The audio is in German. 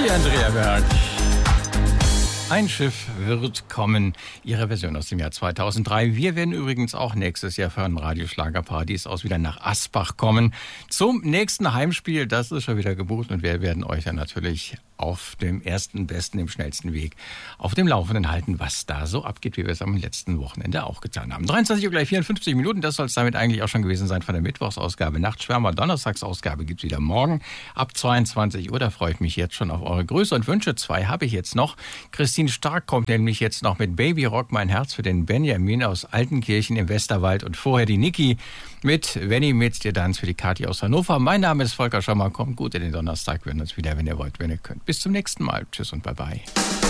Die Andrea Berg. Ein Schiff wird kommen. Ihre Version aus dem Jahr 2003. Wir werden übrigens auch nächstes Jahr von Radioschlagerparadies aus wieder nach Asbach kommen. Zum nächsten Heimspiel. Das ist schon wieder gebucht und wir werden euch dann natürlich auf dem ersten, besten, dem schnellsten Weg auf dem Laufenden halten, was da so abgeht, wie wir es am letzten Wochenende auch getan haben. 23 Uhr gleich 54 Minuten, das soll es damit eigentlich auch schon gewesen sein von der Mittwochsausgabe. Nachtschwärmer, Donnerstagsausgabe gibt es wieder morgen ab 22 Uhr. Da freue ich mich jetzt schon auf eure Grüße und Wünsche. 2 habe ich jetzt noch. Christine Stark kommt nämlich jetzt noch mit Baby Rock, mein Herz für den Benjamin aus Altenkirchen im Westerwald und vorher die Niki mit Wenn ich mit dir tanzt für die Kathi aus Hannover. Mein Name ist Volker Schommer. Kommt gut in den Donnerstag. Wir hören uns wieder, wenn ihr wollt, wenn ihr könnt. Bis zum nächsten Mal. Tschüss und bye bye.